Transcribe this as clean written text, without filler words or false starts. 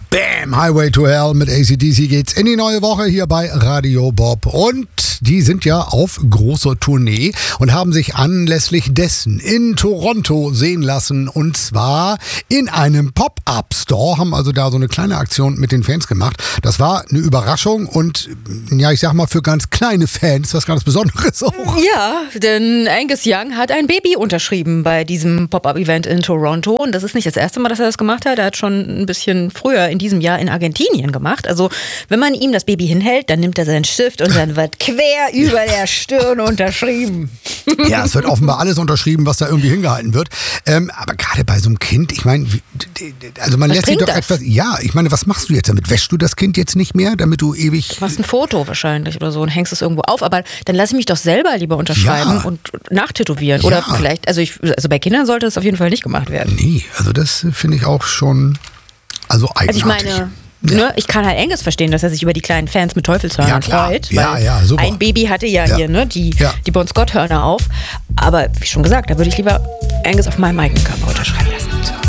Bam! Highway to Hell mit AC/DC geht's in die neue Woche hier bei Radio Bob. Und die sind ja auf großer Tournee und haben sich anlässlich dessen in Toronto sehen lassen. Und zwar in einem Pop-Up-Store, haben also da so eine kleine Aktion mit den Fans gemacht. Das war eine Überraschung und ja, ich sag mal, für ganz kleine Fans was ganz Besonderes auch. Ja, denn Angus Young hat ein Baby unterschrieben bei diesem Pop-Up-Event in Toronto. Und das ist nicht das erste Mal, dass er das gemacht hat. Er hat schon ein bisschen früher in diesem Jahr in Argentinien gemacht. Also wenn man ihm das Baby hinhält, dann nimmt er seinen Stift und dann wird quer über der Stirn unterschrieben. Ja, es wird offenbar alles unterschrieben, was da irgendwie hingehalten wird. Aber gerade bei so einem Kind, ich meine, also man lässt sich doch etwas... Ja, ich meine, was machst du jetzt damit? Wäschst du das Kind jetzt nicht mehr, damit du ewig... Du machst ein Foto wahrscheinlich oder so und hängst es irgendwo auf. Aber dann lass ich mich doch selber lieber unterschreiben und nachtätowieren. Oder vielleicht, also bei Kindern sollte das auf jeden Fall nicht gemacht werden. Nee, also das finde ich auch schon... Also eigenartig. Also ich meine, ne, ich kann halt Angus verstehen, dass er sich über die kleinen Fans mit Teufelshörnern freut. Ja, super. Ein Baby hatte hier ne, die Bon Scott-Hörner auf. Aber wie schon gesagt, da würde ich lieber Angus auf meinem eigenen Körper unterschreiben lassen.